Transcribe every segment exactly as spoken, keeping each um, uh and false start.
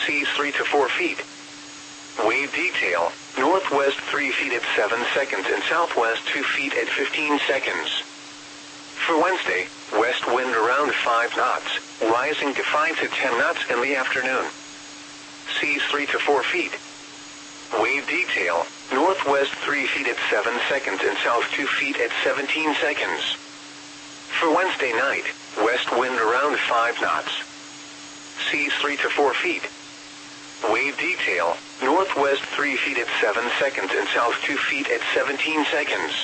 seas three to four feet. Wave detail, northwest three feet at seven seconds and southwest two feet at fifteen seconds. For Wednesday, west wind around five knots, rising to five to ten knots in the afternoon. Seas three to four feet. Wave detail, northwest three feet at seven seconds and south two feet at seventeen seconds. For Wednesday night, west wind around five knots. Seas three to four feet. Wave detail, northwest three feet at seven seconds and south two feet at seventeen seconds.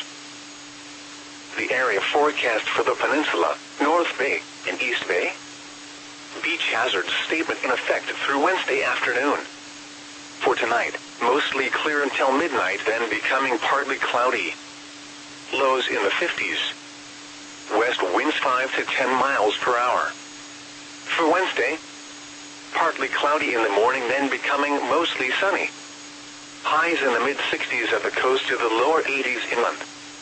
The area forecast for the peninsula, North Bay, and East Bay. Beach hazards statement in effect through Wednesday afternoon. For tonight, mostly clear until midnight, then becoming partly cloudy. Lows in the fifties. West winds five to ten miles per hour. For Wednesday, partly cloudy in the morning, then becoming mostly sunny. Highs in the mid-sixties at the coast to the lower eighties inland.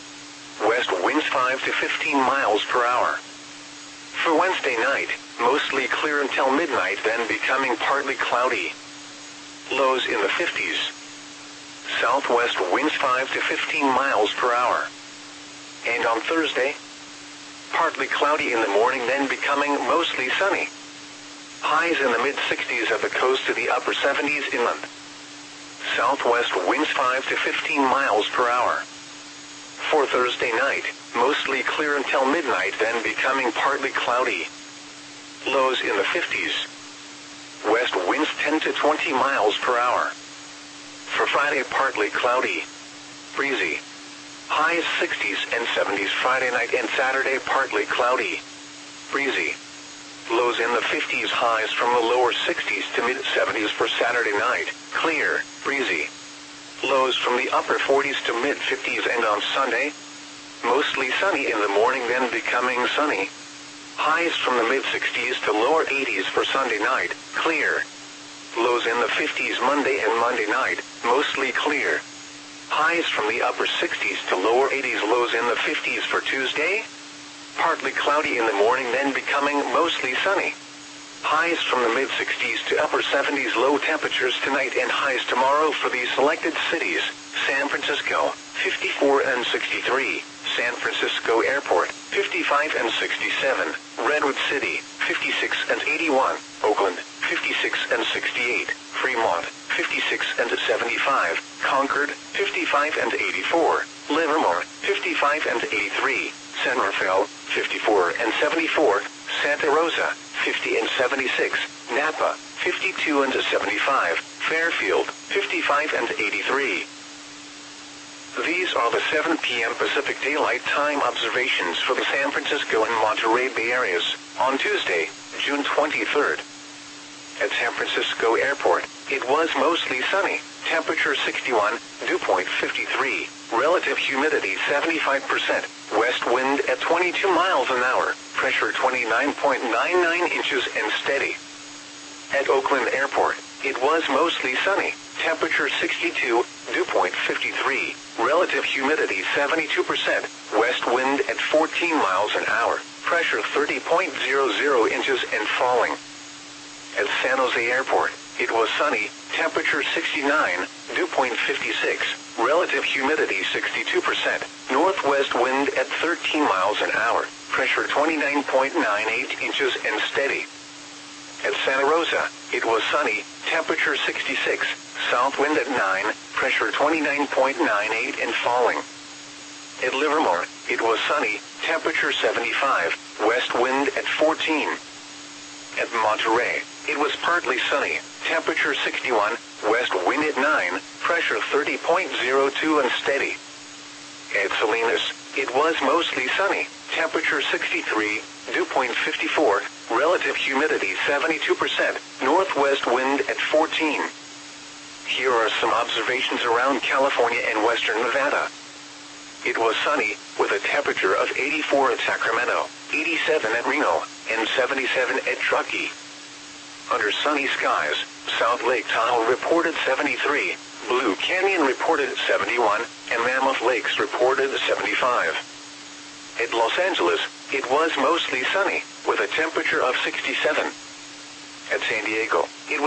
West winds five to fifteen miles per hour. For Wednesday night, mostly clear until midnight, then becoming partly cloudy. Lows in the fifties. Southwest winds five to fifteen miles per hour. And on Thursday, partly cloudy in the morning, then becoming mostly sunny. Highs in the mid-sixties at the coast to the upper seventies inland. Southwest winds five to fifteen miles per hour. For Thursday night, mostly clear until midnight, then becoming partly cloudy. Lows in the fifties. West winds ten to twenty miles per hour. For Friday, partly cloudy. Breezy. Highs sixties and seventies Friday night and Saturday, partly cloudy. Breezy. Lows in the fifties, highs from the lower sixties to mid-seventies for Saturday night, clear, breezy. Lows from the upper forties to mid-fifties, and on Sunday, mostly sunny in the morning, then becoming sunny. Highs from the mid-sixties to lower eighties for Sunday night, clear. Lows in the fifties Monday and Monday night, mostly clear. Highs from the upper sixties to lower eighties, lows in the fifties for Tuesday. Partly cloudy in the morning, then becoming mostly sunny. Highs from the mid-sixties to upper seventies, low temperatures tonight and highs tomorrow for these selected cities: San Francisco, fifty-four and sixty-three, San Francisco Airport, fifty-five and sixty-seven, Redwood City, fifty-six and eighty-one, Oakland, fifty-six and sixty-eight, Fremont, fifty-six and seventy-five, Concord, fifty-five and eighty-four, Livermore, fifty-five and eighty-three, San Rafael, fifty-four and seventy-four, Santa Rosa, fifty and seventy-six, Napa, fifty-two and seventy-five, Fairfield, fifty-five and eighty-three. These are the seven p m Pacific Daylight Time observations for the San Francisco and Monterey Bay areas on Tuesday, June twenty-third. At San Francisco Airport, it was mostly sunny, temperature sixty-one, dew point fifty-three, relative humidity seventy-five percent, west wind at twenty-two miles an hour, pressure twenty-nine point nine nine inches and steady. At Oakland Airport, it was mostly sunny, temperature sixty-two, dew point fifty-three, relative humidity seventy-two percent, west wind at fourteen miles an hour, pressure thirty point zero zero inches and falling. At San Jose Airport, it was sunny, temperature sixty-nine, dew point fifty-six, relative humidity sixty-two percent, northwest wind at thirteen miles an hour, pressure twenty-nine point nine eight inches and steady. At Santa Rosa, it was sunny, temperature sixty-six, south wind at nine, pressure twenty-nine point nine eight and falling. At Livermore, it was sunny, temperature seventy-five, west wind at fourteen. At Monterey, it was partly sunny, temperature sixty-one, west wind at nine, pressure thirty point zero two and steady. At Salinas, it was mostly sunny, temperature sixty-three, dew point fifty-four, relative humidity seventy-two percent, northwest wind at fourteen. Here are some observations around California and western Nevada. It was sunny, with a temperature of eighty-four at Sacramento, eighty-seven at Reno, and seventy-seven at Truckee. Under sunny skies, South Lake Tahoe reported seventy-three, Blue Canyon reported seventy-one, and Mammoth Lakes reported seventy-five. At Los Angeles, it was mostly sunny, with a temperature of sixty-seven. At San Diego, it was